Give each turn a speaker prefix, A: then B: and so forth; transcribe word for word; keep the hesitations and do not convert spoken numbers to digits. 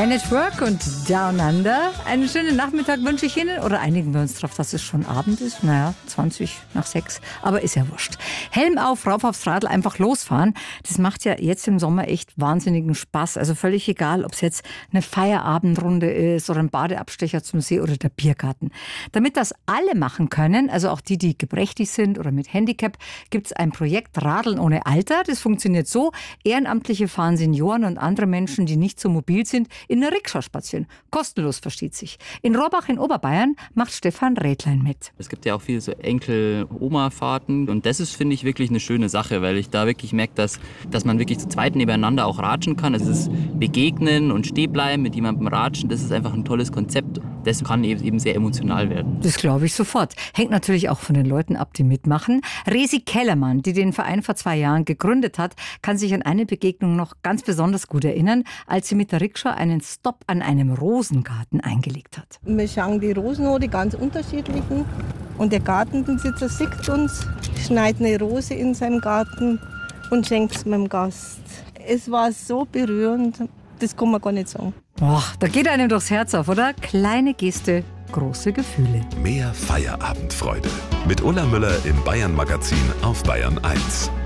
A: Man at Work und Down Under. Einen schönen Nachmittag wünsche ich Ihnen. Oder einigen wir uns darauf, dass es schon Abend ist. Naja, zwanzig nach sechs. Aber ist ja wurscht. Helm auf, rauf aufs Radl, einfach losfahren. Das macht ja jetzt im Sommer echt wahnsinnigen Spaß. Also völlig egal, ob es jetzt eine Feierabendrunde ist oder ein Badeabstecher zum See oder der Biergarten. Damit das alle machen können, also auch die, die gebrechlich sind oder mit Handicap, gibt es ein Projekt Radeln ohne Alter. Das funktioniert so. Ehrenamtliche fahren Senioren und andere Menschen, die nicht so mobil sind, in der Rikscha spazieren. Kostenlos, versteht sich. In Rohrbach in Oberbayern macht Stefan Rädlein mit.
B: Es gibt ja auch viele so Enkel-Oma-Fahrten und das ist, finde ich, wirklich eine schöne Sache, weil ich da wirklich merke, dass, dass man wirklich zu zweit nebeneinander auch ratschen kann. Also das Begegnen und Stehenbleiben mit jemandem ratschen, das ist einfach ein tolles Konzept. Das kann eben sehr emotional werden.
A: Das glaube ich sofort. Hängt natürlich auch von den Leuten ab, die mitmachen. Resi Kellermann, die den Verein vor zwei Jahren gegründet hat, kann sich an eine Begegnung noch ganz besonders gut erinnern, als sie mit der Rikscha einen Stopp an einem Rosengarten eingelegt hat.
C: Wir schauen die Rosen an, die ganz unterschiedlichen. Und der Gartenbesitzer sieht uns, schneidet eine Rose in seinem Garten und schenkt es meinem Gast. Es war so berührend, das kann man gar nicht sagen.
A: Boah, da geht einem durchs Herz auf, oder? Kleine Geste, große Gefühle.
D: Mehr Feierabendfreude mit Ulla Müller im Bayern Magazin auf Bayern eins.